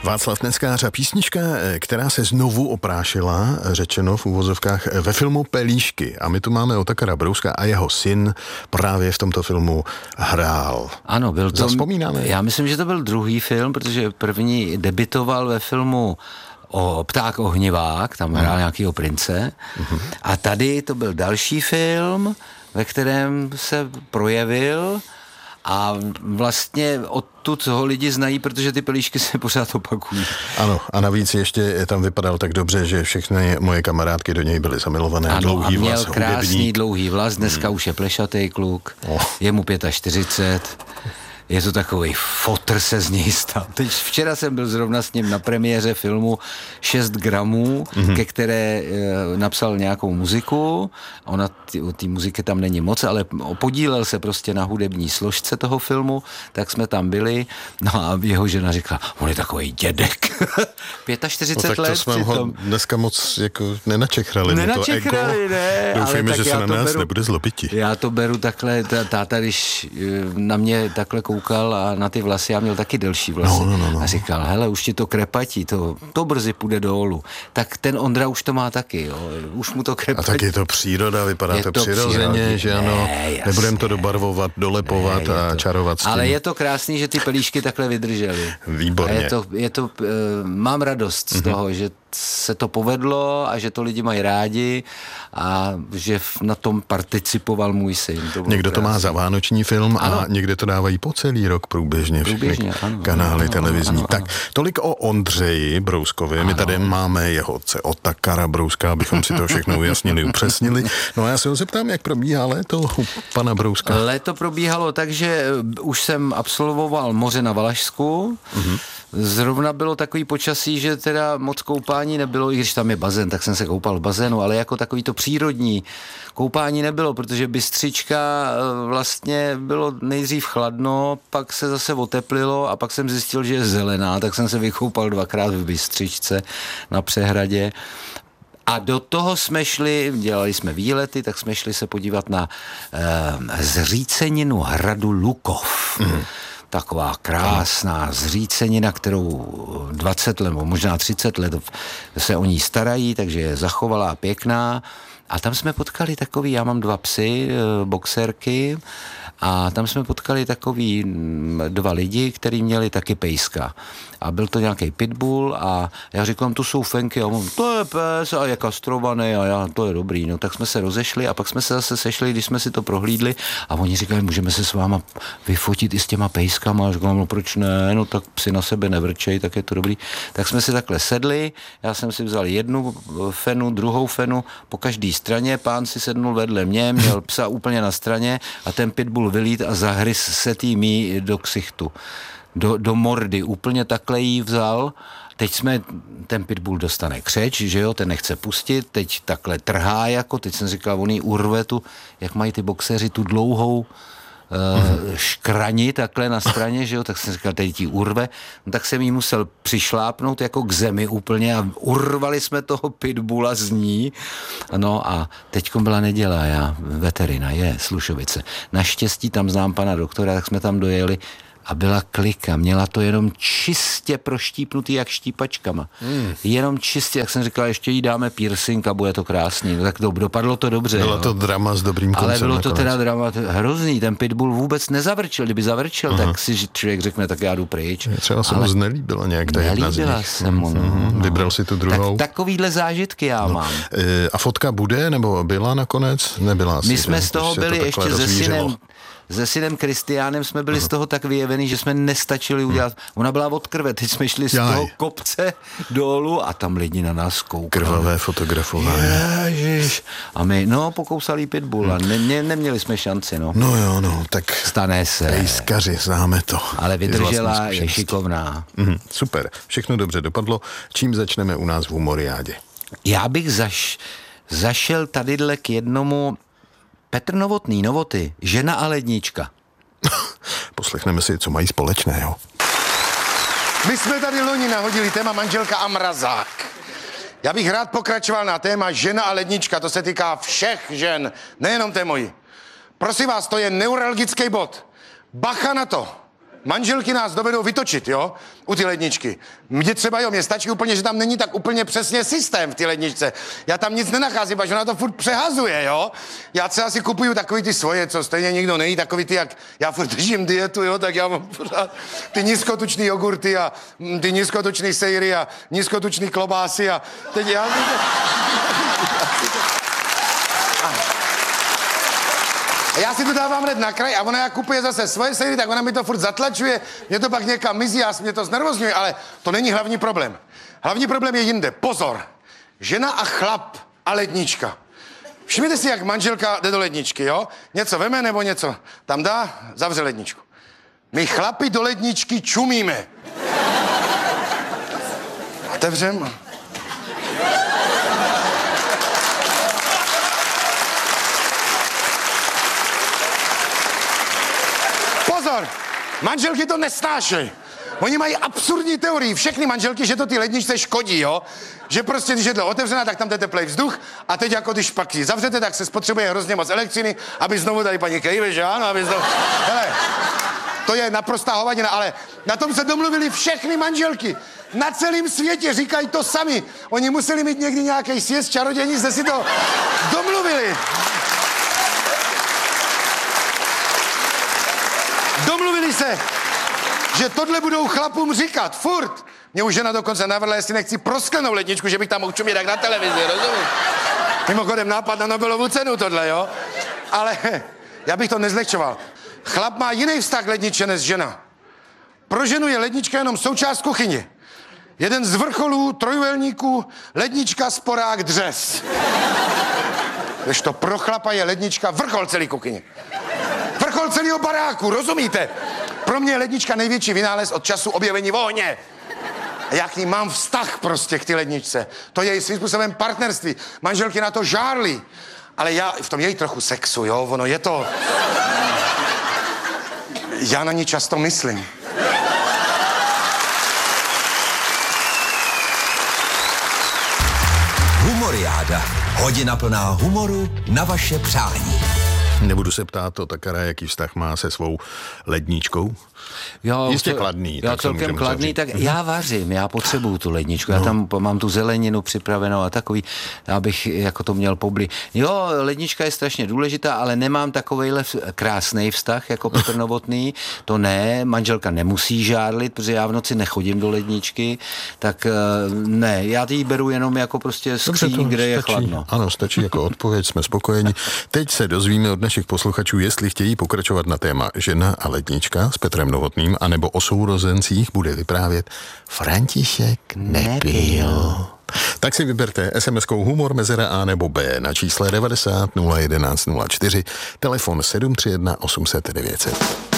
Václav Neckář a písnička, která se znovu oprášila, řečeno v úvozovkách, ve filmu Pelíšky. A my tu máme Otakara Brouska a jeho syn právě v tomto filmu hrál. Ano, byl to... Zavzpomínáme? Já myslím, že to byl druhý film, protože první debitoval ve filmu o Pták ohnivák, tam hrál nějakýho prince. A tady to byl další film, ve kterém se projevil a vlastně odtud ho lidi znají, protože ty pelíšky se pořád opakují. Ano, a navíc ještě tam vypadal tak dobře, že všechny moje kamarádky do něj byly zamilované. Ano, dlouhý a měl vlas, krásný hudebník. dlouhý vlas, dneska už je plešatý kluk, je mu 45. Je to takovej fotr se z něj stal. Teď včera jsem byl zrovna s ním na premiéře filmu 6 gramů, ke které napsal nějakou muziku. Ona té muziky tam není moc, ale podílel se prostě na hudební složce toho filmu, tak jsme tam byli. No a jeho žena říkala, on je takovej dědek. 45 tak to let. jsme ho dneska moc jako nenačechrali. Nenačechrali, ne. Doufejme, že se na nás nebude zlobiti. Já to beru takhle, táta, když na mě takhle koukal a na ty vlasy, já měl taky delší vlasy. No. A říkal, hele, už ti to krepatí, to brzy půjde dolů. Tak ten Ondra už to má taky, jo. Už mu to krepatí. A tak je to příroda, vypadá to přirozeně, že ano. Nebudeme to dobarvovat, dolepovat a čarovat s tím. Ale je to krásný, že ty pelíšky takhle vydržely. Výborně. Mám radost z toho, že se to povedlo a že to lidi mají rádi a že na tom participoval můj syn. Někdo to má za vánoční film a někde to dávají po celý rok průběžně všechny kanály televizní. Ano. Tak tolik o Ondřeji Brouskovi. My tady máme jeho otce Otakara Brouska, abychom si to všechno ujasnili, upřesnili. No a já se ho zeptám, jak probíhá léto u pana Brouska. Léto probíhalo tak, že už jsem absolvoval moře na Valašsku. Zrovna bylo takový počasí, že teda moc koupání nebylo, i když tam je bazén, tak jsem se koupal v bazénu, ale jako takový to přírodní koupání nebylo, protože Bystřička vlastně bylo nejdřív chladno, pak se zase oteplilo a pak jsem zjistil, že je zelená, tak jsem se vykoupal 2krát v Bystřičce na přehradě. A do toho jsme šli, dělali jsme výlety, tak jsme šli se podívat na zříceninu hradu Lukov. Taková krásná zřícenina, kterou 20 let, možná 30 let se o ní starají, takže je zachovalá, pěkná. A tam jsme potkali takový, já mám 2 psy, boxerky, a tam jsme potkali takový 2 lidi, kteří měli taky pejska. A byl to nějaký pitbull a já říkám, tu jsou fenky a on, to je pes a je kastrovaný a já, to je dobrý. No tak jsme se rozešli a pak jsme se zase sešli, když jsme si to prohlídli a oni říkali, můžeme se s váma vyfotit i s těma pejskama. A říkám, no proč ne, no tak psi na sebe nevrčej, tak je to dobrý. Tak jsme si takhle sedli, já jsem si vzal jednu fenu, druhou fenu po každé straně, pán si sednul vedle mě, měl psa úplně na straně a ten pitbull vylít a zahryz se týmí do ksichtu. Do mordy, úplně takhle jí vzal. Teď ten pitbull dostane křeč, že jo, ten nechce pustit, teď takhle trhá jako, teď jsem říkal, on jí urve tu, jak mají ty boxeři, tu dlouhou škrani takhle na straně, že jo, tak jsem říkal, teď ti urve, no, tak jsem jí musel přišlápnout jako k zemi úplně a urvali jsme toho pitbulla z ní, no a teďko byla neděle, já veterina, Slušovice. Naštěstí tam znám pana doktora, tak jsme tam dojeli a byla klika, měla to jenom čistě proštípnutý jak štípačkama. Jenom čistě, jak jsem říkal, ještě jí dáme piercing a bude to krásný. No, tak dopadlo to dobře. Bylo to drama s dobrým koncem. Ale bylo to nakonec. teda drama hrozný, ten pitbull vůbec nezavrčel, kdyby zavrčel, tak si člověk řekne, tak já jdu pryč. Třeba se mu znelíbila nějak ta jedna z nich. Nelíbila se mu, Vybral si tu druhou. Tak takovýhle zážitky já mám. A fotka bude, nebo byla nakonec? Nebyla asi. My jsme z toho byli to ještě se synem Kristiánem jsme byli z toho tak vyjevený, že jsme nestačili udělat. Ona byla od krve, teď jsme šli z toho kopce dolů a tam lidi na nás koukali. Krvavé fotografování. Ježiš. A my, pokousali pitbull a neměli jsme šanci, no. No jo, tak stane se. Pejskaři, známe to. Ale vydržela, je šikovná. Super, všechno dobře dopadlo. Čím začneme u nás v Humoriádě? Já bych zašel tadyhle k jednomu Petr Novotný, Novoty, Žena a lednička. Poslechneme si, co mají společného. My jsme tady loni nahodili téma manželka a mrazák. Já bych rád pokračoval na téma žena a lednička, to se týká všech žen, nejenom té mojí. Prosím vás, to je neuralgický bod. Bacha na to. manželky nás dovedou vytočit, jo, u ty ledničky. Mně třeba, jo, mě stačí úplně, že tam není tak úplně přesně systém v té ledničce. Já tam nic nenacházím, protože ona to furt přehazuje, jo. Já třeba si kupuju takový ty svoje, co stejně nikdo nejí, takový ty, jak já furt držím dietu, jo, tak já mám pořád ty nízkotučný jogurty a ty nízkotučný sejry a nízkotučný klobásy a teď já... A já si to dávám hned na kraj a ona jak kupuje zase svoje sejry, tak ona mi to furt zatlačuje, mě to pak někam mizí a mě to znervozňuje, ale to není hlavní problém. Hlavní problém je jinde. Pozor. Žena a chlap a lednička. Všimněte si, jak manželka jde do ledničky, jo? Něco veme nebo něco tam dá, zavře ledničku. My chlapi do ledničky čumíme. Otevřem. Pozor, manželky to nesnášejí. Oni mají absurdní teorii, všechny manželky, že to ty ledničce škodí, jo? Že prostě, když je to otevřená, tak tam jde teplej vzduch a teď jako když pak ji zavřete, tak se spotřebuje hrozně moc elektřiny, aby znovu tady paní kejve, že ano, aby znovu... Hele, to je naprostá hovadina, ale na tom se domluvili všechny manželky. Na celém světě říkají to sami. Oni museli mít někdy nějaký sjezd čarodějní, jste si to domluvili. Domluvili se, že tohle budou chlapům říkat, furt. Mě už žena dokonce navrhla, jestli nechci prosklenou ledničku, že bych tam mohl čumět jak na televizi, rozumíš? Mimochodem nápad na Nobelovu cenu tohle, jo? Ale já bych to nezlehčoval. Chlap má jiný vztah k ledničce než žena. Pro ženu je lednička jenom součást kuchyně. Jeden z vrcholů trojúhelníků, lednička, sporák, dřez. Kdežto pro chlapa je lednička vrchol celý kuchyně. Vrchol celého baráku, rozumíte? Pro mě je lednička největší vynález od času objevení vohně. A já k ní mám vztah prostě k ty ledničce. To je svým způsobem partnerství. Manželky na to žárlí. Ale já, v tom je i trochu sexu, jo? Ono je to... Já na ní často myslím. Humoriáda. Hodina plná humoru na vaše přání. Nebudu se ptát Otakara, jaký vztah má se svou ledničkou. Jo, jistě kladný. Já celkem kladný, tak já vařím, já potřebuju tu ledničku, já tam mám tu zeleninu připravenou a takový, abych jako to měl poblí. Jo, lednička je strašně důležitá, ale nemám takovejhle krásný vztah jako Petr Novotný, to ne, manželka nemusí žárlit, protože já v noci nechodím do ledničky, tak ne, já ji beru jenom jako prostě skříň, kde je chladno. Ano, stačí jako odpověď, jsme spokojeni. Teď se dozvíme od našich posluchačů, jestli chtějí pokračovat na téma žena a lednička s Petrem Novotným, anebo o sourozencích bude vyprávět František Nepil. Tak si vyberte SMS-kou humor mezera A nebo B na čísle 90 011 04, telefon 731 800 900.